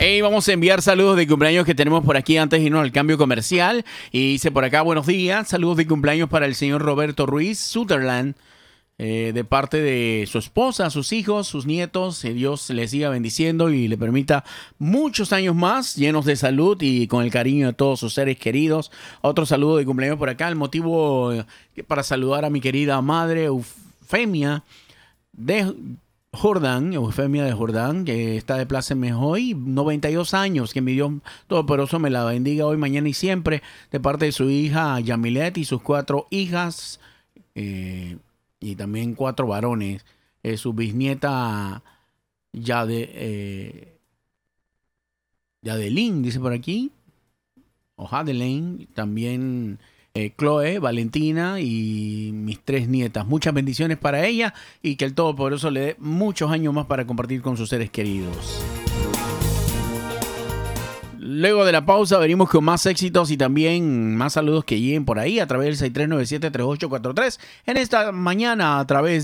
Hey, vamos a enviar saludos de cumpleaños que tenemos por aquí antes de irnos al cambio comercial. Y dice por acá, buenos días, saludos de cumpleaños para el señor Roberto Ruiz Sutherland, de parte de su esposa, sus hijos, sus nietos. Que Dios les siga bendiciendo y le permita muchos años más llenos de salud y con el cariño de todos sus seres queridos. Otro saludo de cumpleaños por acá. El motivo para saludar a mi querida madre Eufemia de Jordán, que está de pláceme hoy, 92 años, que mi Dios Todopoderoso me la bendiga hoy, mañana y siempre, de parte de su hija Yamilet y sus 4 hijas, y también 4 varones, su bisnieta Yadelín, dice por aquí, o Jadelín, también Chloe, Valentina y mis 3 nietas. Muchas bendiciones para ella y que el Todopoderoso le dé muchos años más para compartir con sus seres queridos. Luego de la pausa venimos con más éxitos y también más saludos que lleguen por ahí a través del 6397-3843 en esta mañana a través